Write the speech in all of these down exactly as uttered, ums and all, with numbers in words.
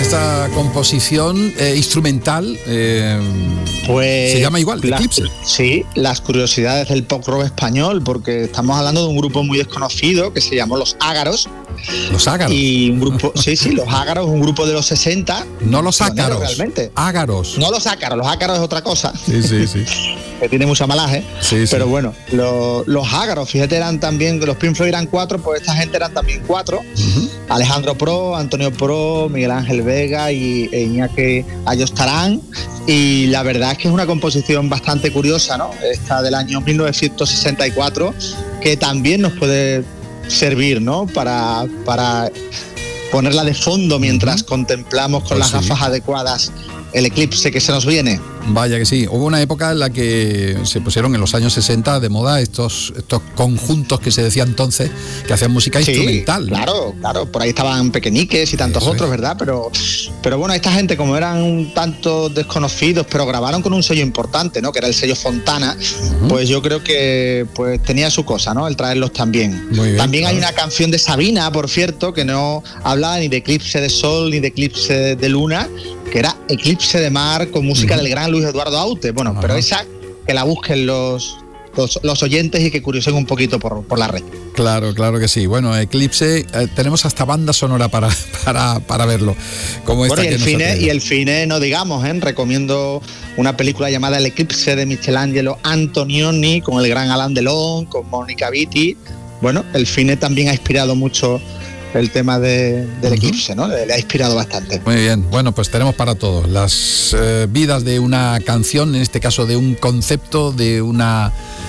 esta composición eh, instrumental eh, pues se llama igual, las, Eclipse. Sí, las curiosidades del pop rock español, porque estamos hablando de un grupo muy desconocido que se llamó Los Ágaros. Los Ágaros. Y un grupo, sí, sí, Los Ágaros, un grupo de los sesenta. No los ácaros, realmente. Ágaros. No los ácaros, los ácaros es otra cosa. Sí, sí, sí. Que tiene mucha malaje. Sí, sí. Pero bueno, lo, los Ágaros, fíjate, eran también, los Pink Floyd eran cuatro, pues esta gente eran también cuatro. Uh-huh. Alejandro Pro, Antonio Pro, Miguel Ángel Vega y e Iñaki Ayostarán. Y la verdad es que es una composición bastante curiosa, ¿no? Esta del año mil novecientos sesenta y cuatro, que también nos puede servir, ¿no? Para, para ponerla de fondo mientras uh-huh. contemplamos con pues las sí. gafas adecuadas el eclipse que se nos viene. Vaya que sí. Hubo una época en la que se pusieron en los años sesenta de moda estos, estos conjuntos que se decía entonces que hacían música sí, instrumental. Claro, claro. Por ahí estaban Pequeñiques y tantos Eso otros, es. ¿verdad? Pero, pero bueno, esta gente, como eran un tanto desconocidos, pero grabaron con un sello importante, ¿no? Que era el sello Fontana, uh-huh. pues yo creo que pues tenía su cosa, ¿no? El traerlos también. Muy bien, también claro. Hay una canción de Sabina, por cierto, que no hablaba ni de eclipse de sol ni de eclipse de luna, que era Eclipse de Mar con música uh-huh. del gran Luis Eduardo Aute. Bueno, uh-huh. pero esa que la busquen los, los, los oyentes y que curiosen un poquito por, por la red. Claro, claro que sí. Bueno, Eclipse, eh, tenemos hasta banda sonora para, para, para verlo. Como esta bueno, y, el que cine, y el cine, no digamos, ¿eh? Recomiendo una película llamada El Eclipse de Michelangelo Antonioni, con el gran Alain Delon, con Mónica Vitti. Bueno, el cine también ha inspirado mucho el tema de, del uh-huh. eclipse, ¿no? Le, le ha inspirado bastante. Muy bien, bueno, pues tenemos para todos las eh, vidas de una canción, en este caso de un concepto, de una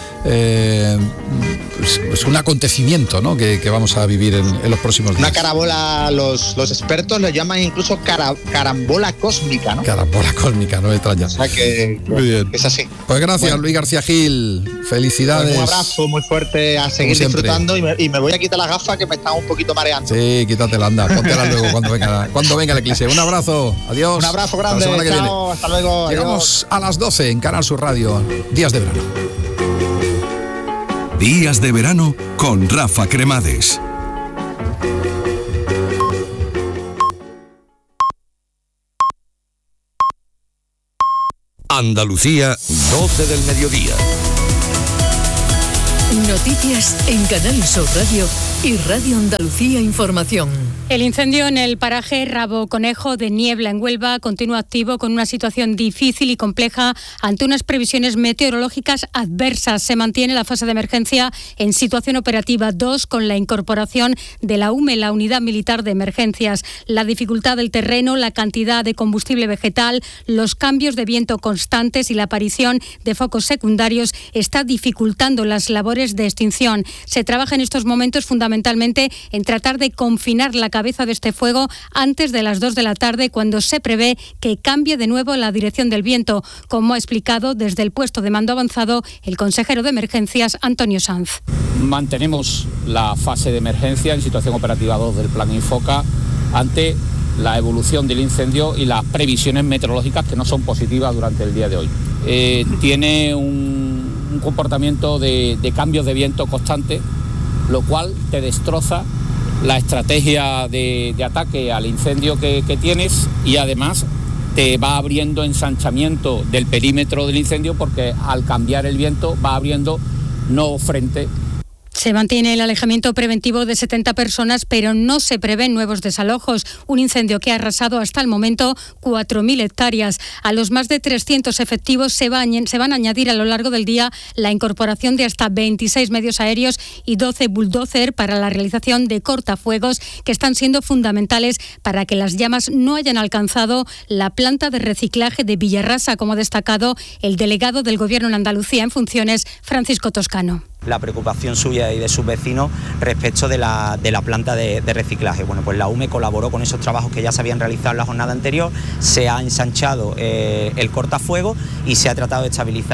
eh, pues un acontecimiento, ¿no? que, que vamos a vivir en, en los próximos días. Una carambola, los, los expertos le llaman incluso cara, carambola cósmica, ¿no? Carambola cósmica, no me extraña. O sea que, muy bien. que es así. Pues gracias, bueno. Luis García Gil. Felicidades. Pues un abrazo muy fuerte, a seguir disfrutando y me, y me voy a quitar las gafas que me están un poquito mareando. Sí, quítatela, anda, póntela luego cuando venga, cuando venga el eclipse. Un abrazo, adiós. Un abrazo grande, hasta, chao, hasta luego. Llegamos adiós. a las doce en Canal Sur Radio, Días de Verano. Días de Verano con Rafa Cremades. Andalucía, doce del mediodía. Noticias en Canal Sur Radio y Radio Andalucía Información. El incendio en el paraje Rabo Conejo de Niebla en Huelva continúa activo con una situación difícil y compleja ante unas previsiones meteorológicas adversas. Se mantiene la fase de emergencia en situación operativa dos con la incorporación de la U M E, la Unidad Militar de Emergencias. La dificultad del terreno, la cantidad de combustible vegetal, los cambios de viento constantes y la aparición de focos secundarios está dificultando las labores de extinción. Se trabaja en estos momentos fundamentalmente en tratar de confinar la cabeza de este fuego antes de las dos de la tarde, cuando se prevé que cambie de nuevo la dirección del viento, como ha explicado desde el puesto de mando avanzado el consejero de Emergencias, Antonio Sanz. Mantenemos la fase de emergencia en situación operativa dos del Plan Infoca ante la evolución del incendio y las previsiones meteorológicas que no son positivas durante el día de hoy. Eh, tiene un, un comportamiento de, de cambios de viento constante, lo cual te destroza la estrategia de, de ataque al incendio que, que tienes, y además te va abriendo ensanchamiento del perímetro del incendio, porque al cambiar el viento va abriendo nuevo frente. Se mantiene el alejamiento preventivo de setenta personas, pero no se prevén nuevos desalojos. Un incendio que ha arrasado hasta el momento cuatro mil hectáreas. A los más de trescientos efectivos se van, se van a añadir a lo largo del día la incorporación de hasta veintiséis medios aéreos y doce bulldozer para la realización de cortafuegos, que están siendo fundamentales para que las llamas no hayan alcanzado la planta de reciclaje de Villarrasa, como ha destacado el delegado del Gobierno en Andalucía en funciones, Francisco Toscano. La preocupación suya y de sus vecinos respecto de la, de la planta de, de reciclaje. Bueno, pues la U M E colaboró con esos trabajos que ya se habían realizado en la jornada anterior, se ha ensanchado eh, el cortafuego y se ha tratado de estabilizar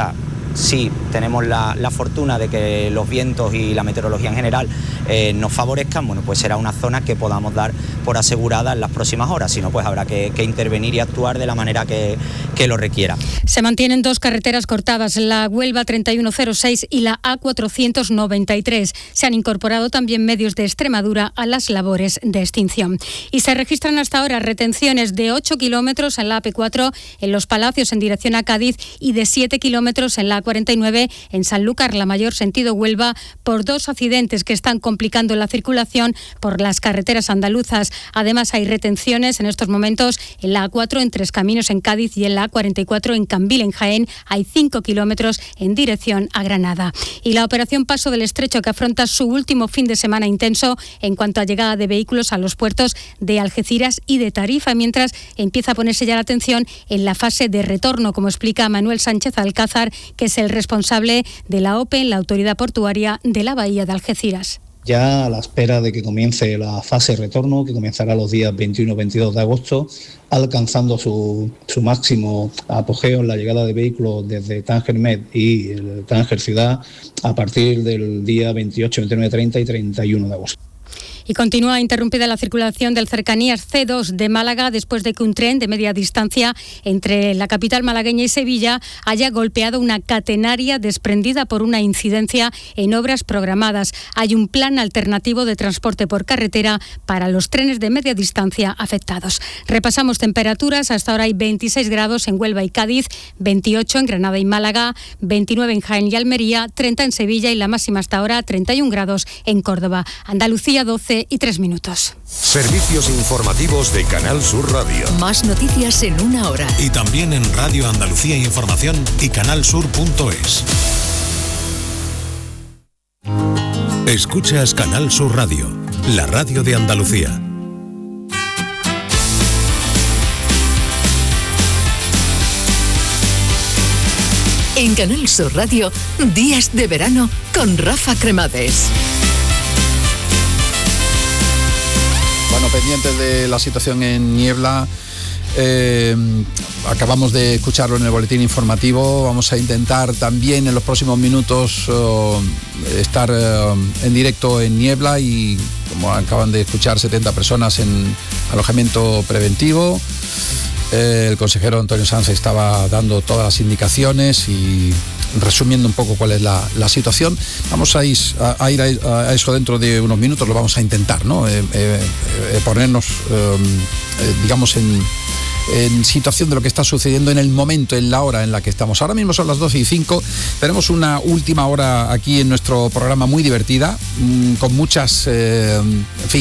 si tenemos la, la fortuna de que los vientos y la meteorología en general eh, nos favorezcan, bueno, pues será una zona que podamos dar por asegurada en las próximas horas, si no, pues habrá que, que intervenir y actuar de la manera que, que lo requiera. Se mantienen dos carreteras cortadas, la Huelva treinta y uno cero seis y la A cuatrocientos noventa y tres. Se han incorporado también medios de Extremadura a las labores de extinción. Y se registran hasta ahora retenciones de ocho kilómetros en la A P cuatro en Los Palacios en dirección a Cádiz y de siete kilómetros en la A cuarenta y nueve en Sanlúcar la Mayor sentido Huelva por dos accidentes que están complicando la circulación por las carreteras andaluzas. Además hay retenciones en estos momentos en la A cuatro en Tres Caminos en Cádiz y en la A cuarenta y cuatro en Cambil en Jaén. Hay cinco kilómetros en dirección a Granada. Y la operación Paso del Estrecho, que afronta su último fin de semana intenso en cuanto a llegada de vehículos a los puertos de Algeciras y de Tarifa, mientras empieza a ponerse ya la atención en la fase de retorno, como explica Manuel Sánchez Alcázar, que es el responsable de la O P E en la Autoridad Portuaria de la Bahía de Algeciras. Ya a la espera de que comience la fase de retorno, que comenzará los días veintiuno y veintidós de agosto, alcanzando su, su máximo apogeo en la llegada de vehículos desde Tánger Med y el Tánger Ciudad a partir del día veintiocho, veintinueve, treinta y treinta y uno de agosto. Y continúa interrumpida la circulación del Cercanías C dos de Málaga después de que un tren de media distancia entre la capital malagueña y Sevilla haya golpeado una catenaria desprendida por una incidencia en obras programadas. Hay un plan alternativo de transporte por carretera para los trenes de media distancia afectados. Repasamos temperaturas. Hasta ahora hay veintiséis grados en Huelva y Cádiz, veintiocho en Granada y Málaga, veintinueve en Jaén y Almería, treinta en Sevilla y la máxima hasta ahora treinta y un grados en Córdoba. Andalucía doce y tres minutos. Servicios informativos de Canal Sur Radio. Más noticias en una hora. Y también en Radio Andalucía Información y canalsur punto es. Escuchas Canal Sur Radio, la radio de Andalucía. En Canal Sur Radio, Días de Verano con Rafa Cremades. Bueno, pendientes de la situación en Niebla, eh, acabamos de escucharlo en el boletín informativo. Vamos a intentar también en los próximos minutos uh, estar uh, en directo en Niebla y, como acaban de escuchar, setenta personas en alojamiento preventivo. Eh, el consejero Antonio Sanz estaba dando todas las indicaciones y resumiendo un poco cuál es la, la situación. Vamos a ir, a, a ir a, a eso dentro de unos minutos, lo vamos a intentar, ¿no? Eh, eh, eh, ponernos, eh, eh, digamos, en, en situación de lo que está sucediendo en el momento, en la hora en la que estamos. Ahora mismo son las doce y cinco, tenemos una última hora aquí en nuestro programa muy divertida, mmm, con muchas, eh, en fin,